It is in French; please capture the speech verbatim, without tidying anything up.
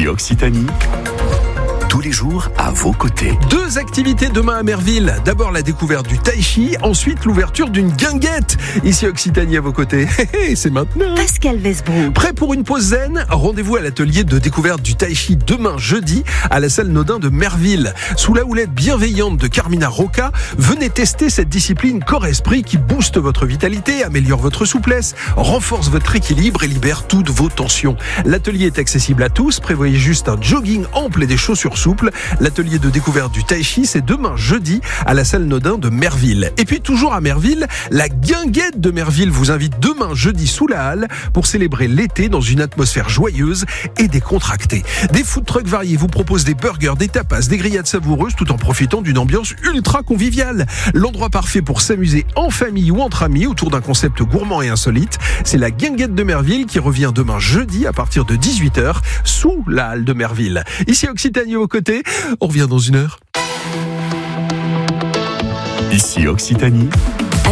Ici Occitanie. Tous les jours à vos côtés. Deux activités demain à Merville. D'abord la découverte du tai chi, ensuite l'ouverture d'une guinguette. Ici Occitanie à vos côtés. C'est maintenant. Pascal Westbrook. Prêt pour une pause zen? Rendez-vous à l'atelier de découverte du tai chi demain jeudi à la salle Nodin de Merville. Sous la houlette bienveillante de Carmina Rocca, venez tester cette discipline corps-esprit qui booste votre vitalité, améliore votre souplesse, renforce votre équilibre et libère toutes vos tensions. L'atelier est accessible à tous. Prévoyez juste un jogging ample et des chaussures souple. L'atelier de découverte du tai chi, c'est demain jeudi à la salle Nodin de Merville. Et puis toujours à Merville, la guinguette de Merville vous invite demain jeudi sous la halle pour célébrer l'été dans une atmosphère joyeuse et décontractée. Des food trucks variés vous proposent des burgers, des tapas, des grillades savoureuses tout en profitant d'une ambiance ultra conviviale. L'endroit parfait pour s'amuser en famille ou entre amis autour d'un concept gourmand et insolite, c'est la guinguette de Merville qui revient demain jeudi à partir de dix-huit heures sous la halle de Merville. Ici Occitanie aux côtés, on revient dans une heure. Ici Occitanie.